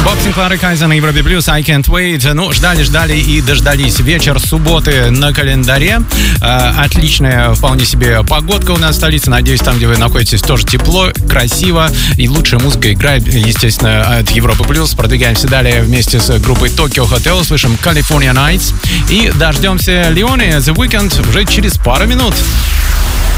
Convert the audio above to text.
Боб Синклар и Кайза на Европе Плюс, I Can't Wait. Ну, ждали и дождались. Вечер субботы на календаре. Отличная вполне себе погодка у нас в столице. Надеюсь, там, где вы находитесь, тоже тепло, красиво. И лучшая музыка играет, естественно, от Европы Плюс. Продвигаемся далее вместе с группой Tokyo Hotel. Слышим California Nights. И дождемся Леони The Weeknd уже через пару минут.